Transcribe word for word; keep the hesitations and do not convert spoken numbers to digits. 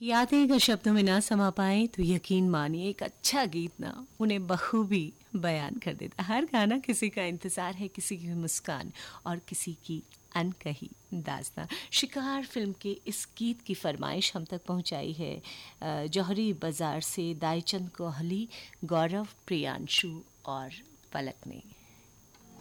यादें अगर शब्दों में ना समा पाए तो यकीन मानिए एक अच्छा गीत ना उन्हें बखूबी बयान कर देता। हर गाना किसी का इंतज़ार है, किसी की मुस्कान और किसी की अनकही दास्तां। शिकार फिल्म के इस गीत की फरमाइश हम तक पहुंचाई है अ, जौहरी बाजार से दाईचंद कोहली, गौरव, प्रियांशु और पलक ने।